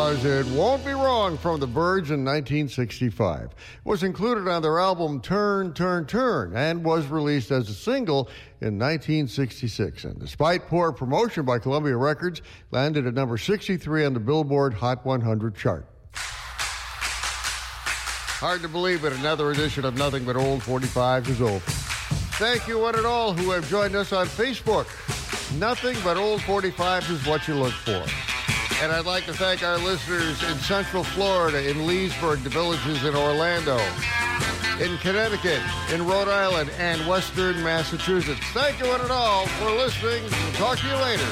was It Won't Be Wrong from the Byrds in 1965. It was included on their album Turn, Turn, Turn and was released as a single in 1966. And despite poor promotion by Columbia Records, landed at number 63 on the Billboard Hot 100 chart. Hard to believe it, another edition of Nothing But Old 45 is over. Thank you one and all who have joined us on Facebook. Nothing But Old 45 is what you look for. And I'd like to thank our listeners in Central Florida, in Leesburg, the Villages in Orlando, in Connecticut, in Rhode Island, and Western Massachusetts. Thank you one and all for listening. We'll talk to you later.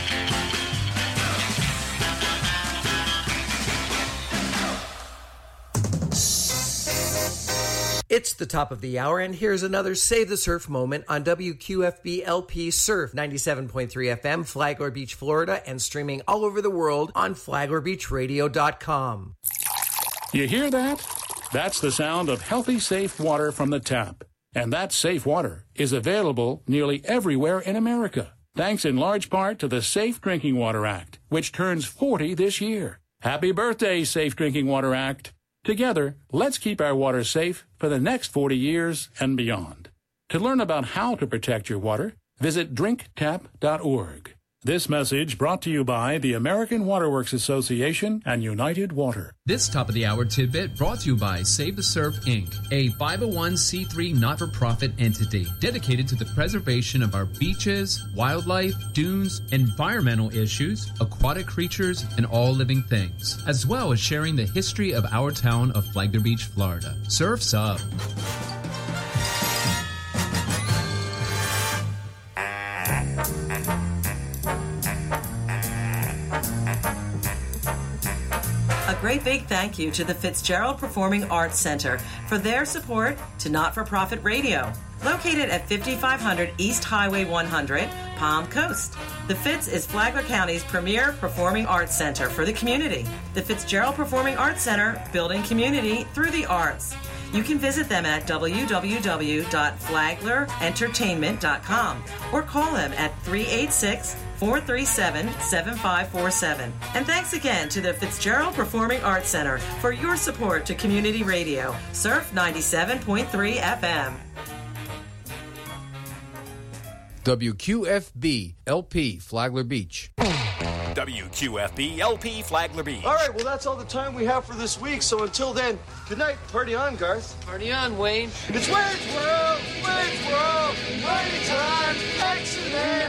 It's the top of the hour, and here's another Save the Surf moment on WQFB LP Surf 97.3 FM, Flagler Beach, Florida, and streaming all over the world on FlaglerBeachRadio.com. You hear that? That's the sound of healthy, safe water from the tap. And that safe water is available nearly everywhere in America, thanks in large part to the Safe Drinking Water Act, which turns 40 this year. Happy birthday, Safe Drinking Water Act. Together, let's keep our water safe for the next 40 years and beyond. To learn about how to protect your water, visit drinktap.org. This message brought to you by the American Waterworks Association and United Water. This top-of-the-hour tidbit brought to you by Save the Surf, Inc., a 501c3 not-for-profit entity dedicated to the preservation of our beaches, wildlife, dunes, environmental issues, aquatic creatures, and all living things, as well as sharing the history of our town of Flagler Beach, Florida. Surf's up. A great big thank you to the Fitzgerald Performing Arts Center for their support to Not-for-Profit Radio, located at 5500 East Highway 100, Palm Coast. The Fitz is Flagler County's premier performing arts center for the community. The Fitzgerald Performing Arts Center, building community through the arts. You can visit them at www.flaglerentertainment.com or call them at 386-437-7547. And thanks again to the Fitzgerald Performing Arts Center for your support to community radio. Surf 97.3 FM. WQFB LP Flagler Beach. WQFB LP Flagler Beach. All right, well, that's all the time we have for this week. So until then, good night. Party on, Garth. Party on, Wayne. It's Wayne's World. Wayne's World. Party time. Excellent.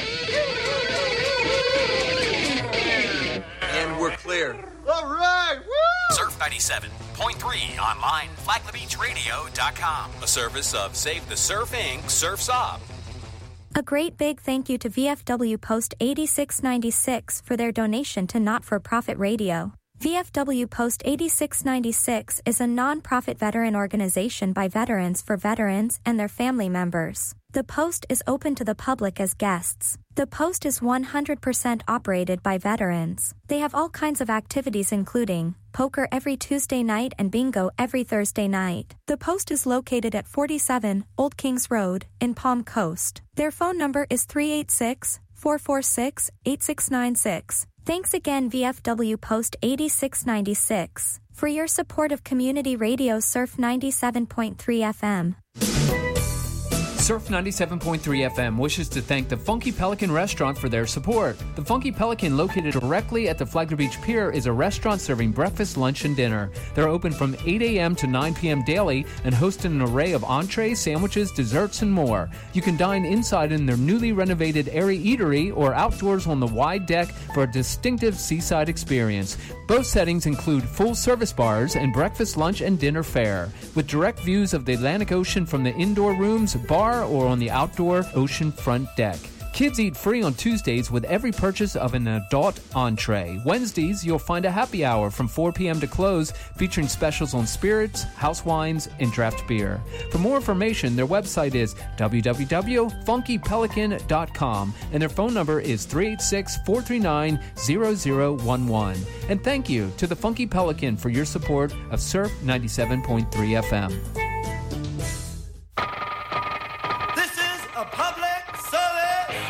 And we're clear. All right. Woo! Surf 97.3 online, FlaglerBeachRadio.com. A service of Save the Surf, Inc., Surf's Up. A great big thank you to VFW Post 8696 for their donation to Not-for-Profit Radio. VFW Post 8696 is a non-profit veteran organization by veterans for veterans and their family members. The Post is open to the public as guests. The Post is 100% operated by veterans. They have all kinds of activities including poker every Tuesday night and bingo every Thursday night. The Post is located at 47 Old Kings Road in Palm Coast. Their phone number is 386-446-8696. Thanks again, VFW Post 8696, for your support of community radio Surf 97.3 FM. Surf 97.3 FM wishes to thank the Funky Pelican Restaurant for their support. The Funky Pelican, located directly at the Flagler Beach Pier, is a restaurant serving breakfast, lunch, and dinner. They're open from 8 a.m. to 9 p.m. daily and host an array of entrees, sandwiches, desserts, and more. You can dine inside in their newly renovated airy eatery or outdoors on the wide deck for a distinctive seaside experience. Both settings include full-service bars and breakfast, lunch, and dinner fare, with direct views of the Atlantic Ocean from the indoor rooms, bar, or on the outdoor ocean front deck. Kids eat free on Tuesdays with every purchase of an adult entree. Wednesdays, you'll find a happy hour from 4 p.m. to close, featuring specials on spirits, house wines, and draft beer. For more information, their website is www.funkypelican.com, and their phone number is 386-439-0011. And thank you to the Funky Pelican for your support of Surf 97.3 FM.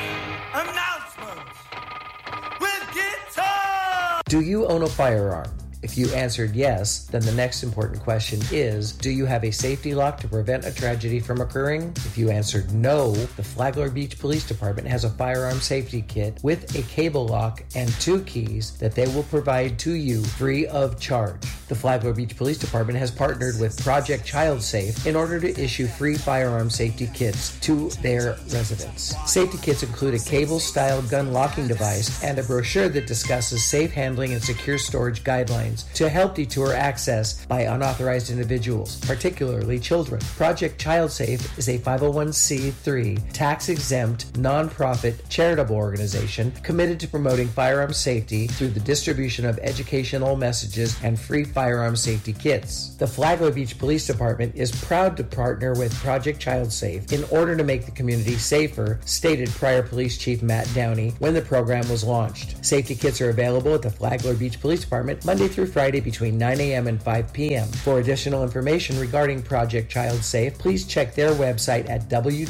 Do you own a firearm? If you answered yes, then the next important question is, do you have a safety lock to prevent a tragedy from occurring? If you answered no, the Flagler Beach Police Department has a firearm safety kit with a cable lock and 2 keys that they will provide to you free of charge. The Flagler Beach Police Department has partnered with Project Child Safe in order to issue free firearm safety kits to their residents. Safety kits include a cable-style gun locking device and a brochure that discusses safe handling and secure storage guidelines to help deter access by unauthorized individuals, particularly children. Project Child Safe is a 501c3 tax-exempt, nonprofit, charitable organization committed to promoting firearm safety through the distribution of educational messages and free firearm safety kits. The Flagler Beach Police Department is proud to partner with Project Child Safe in order to make the community safer, stated prior Police Chief Matt Downey when the program was launched. Safety kits are available at the Flagler Beach Police Department Monday through Friday between 9 a.m. and 5 p.m. For additional information regarding Project Child Safe, please check their website at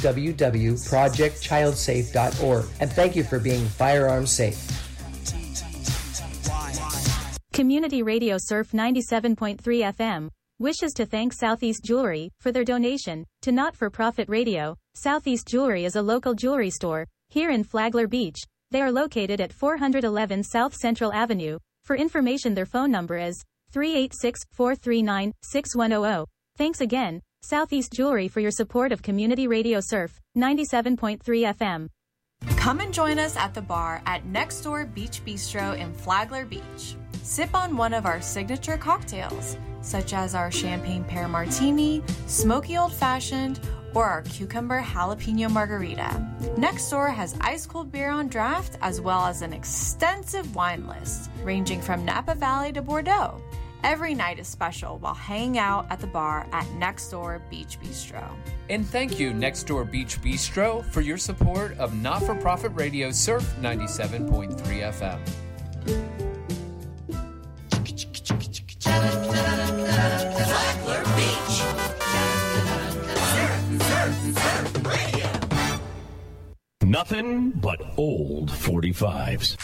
www.projectchildsafe.org. And thank you for being firearm safe. Community Radio Surf 97.3 FM wishes to thank Southeast Jewelry for their donation to Not-for-Profit Radio. Southeast Jewelry is a local jewelry store here in Flagler Beach. They are located at 411 South Central Avenue. For information, their phone number is 386-439-6100. Thanks again, Southeast Jewelry, for your support of Community Radio Surf 97.3 FM. Come and join us at the bar at Next Door Beach Bistro in Flagler Beach. Sip on one of our signature cocktails, such as our champagne pear martini, smoky old-fashioned, or our cucumber jalapeno margarita. Next Door has ice-cold beer on draft, as well as an extensive wine list, ranging from Napa Valley to Bordeaux. Every night is special while hanging out at the bar at Next Door Beach Bistro. And thank you, Next Door Beach Bistro, for your support of Not-for-Profit Radio Surf 97.3 FM. Flagler Beach. Surf Radio. Nothing but old 45s.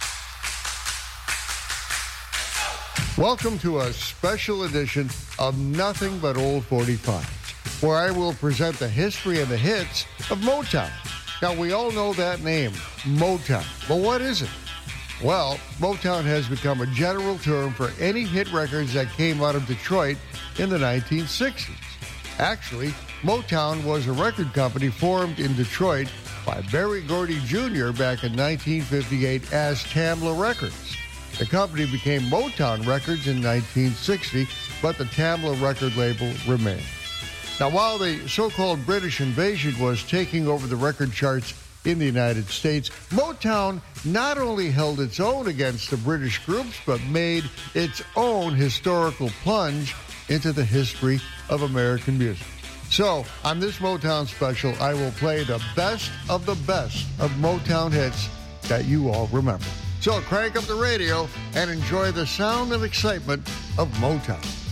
Welcome to a special edition of Nothing But Old 45s, where I will present the history and the hits of Motown. Now, we all know that name, Motown. But what is it? Well, Motown has become a general term for any hit records that came out of Detroit in the 1960s. Actually, Motown was a record company formed in Detroit by Berry Gordy Jr. back in 1958 as Tamla Records. The company became Motown Records in 1960, but the Tamla record label remained. Now, while the so-called British invasion was taking over the record charts in the United States, Motown not only held its own against the British groups, but made its own historical plunge into the history of American music. So, on this Motown special, I will play the best of Motown hits that you all remember. So crank up the radio and enjoy the sound and excitement of Motown.